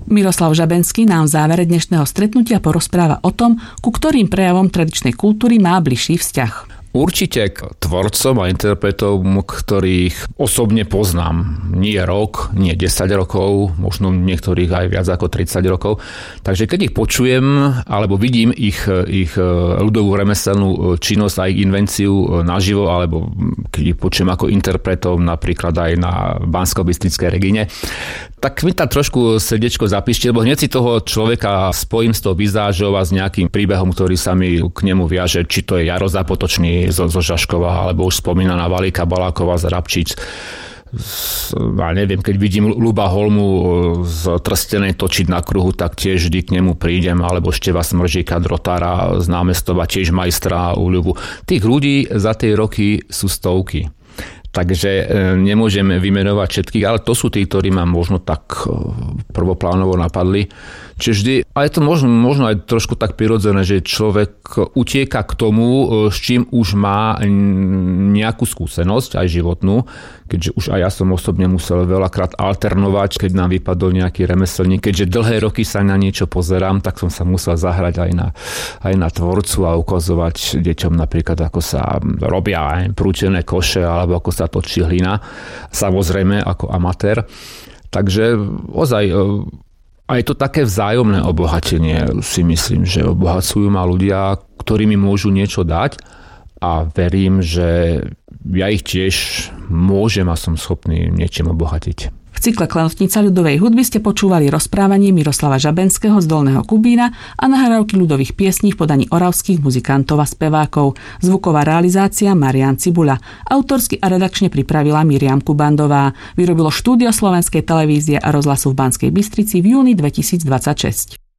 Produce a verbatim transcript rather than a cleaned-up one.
Miroslav Žabenský nám v závere dnešného stretnutia porozpráva o tom, ku ktorým prejavom tradičnej kultúry má bližší vzťah. Určite k tvorcom a interpretom, ktorých osobne poznám. Nie rok, nie desať rokov, možno niektorých aj viac ako tridsať rokov. Takže keď ich počujem, alebo vidím ich, ich ľudovú remeselnú činnosť a ich invenciu naživo, alebo keď ich počujem ako interpretom napríklad aj na Banskobystrickej Regine, tak mi tam trošku srdiečko zapíšte, lebo hneď si toho človeka spojím s tou vizážou a s nejakým príbehom, ktorý sa mi k nemu viaže, či to je Jaro Zapotočný zo, zo Žaškova, alebo už spomínaná Valika Baláková z Rabčic. A neviem, keď vidím Ľuba Holmu z Trstenej točiť na kruhu, tak tiež vždy k nemu prídem, alebo Števa Smržíka, drotára z Námestova, tiež majstra Ľubu. Tých ľudí za tie roky sú stovky. Takže nemôžem vymenovať všetkých, ale to sú tí, ktorí ma možno tak prvoplánovo napadli. Čiže vždy, a je to možno, možno aj trošku tak prirodzené, že človek utieka k tomu, s čím už má nejakú skúsenosť, aj životnú, keďže už aj ja som osobne musel veľakrát alternovať, keď nám vypadol nejaký remeselník, keďže dlhé roky sa na niečo pozerám, tak som sa musel zahrať aj na, aj na tvorcu a ukazovať deťom napríklad, ako sa robia aj prútené koše, alebo ako sa točí hlina, samozrejme ako amatér. Takže ozaj a je to také vzájomné obohatenie, si myslím, že obohacujú ma ľudia, ktorí mi môžu niečo dať a verím, že ja ich tiež môžem a som schopný niečím obohatiť. V cykle Klenotnica ľudovej hudby ste počúvali rozprávanie Miroslava Žabenského z Dolného Kubína a nahrávky ľudových piesní v podaní oravských muzikantov a spevákov. Zvuková realizácia Marián Cibula. Autorsky a redakčne pripravila Miriam Kubandová. Vyrobilo štúdio Slovenskej televízie a rozhlasu v Banskej Bystrici v júni dvetisícdvadsaťšesť.